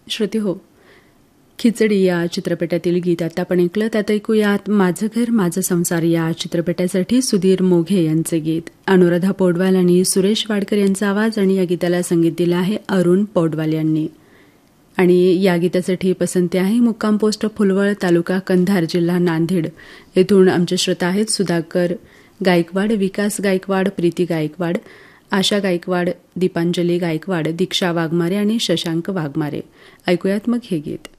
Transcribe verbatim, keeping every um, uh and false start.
श्रोते हो, खिचडी या चित्रपटातील गीत आता आपण ऐकलं. त्यात ऐकूयात माझं घर माझा संसार या चित्रपटासाठी सुधीर मोघे यांचे गीत. अनुराधा पौडवाल आणि सुरेश वाडकर यांचा आवाज आणि या गीताला संगीत दिलं आहे अरुण पौडवाल यांनी. आणि या गीतासाठी पसंती आहे मुक्काम पोस्ट फुलवळ, तालुका कंधार, जिल्हा नांदेड येथून आमचे श्रोता आहेत सुधाकर गायकवाड, विकास गायकवाड, प्रीती गायकवाड, आशा गायकवाड, दीपांजली गायकवाड, दीक्षा वाघमारे आणि शशांक वाघमारे. ऐकूयात मग हे गीत.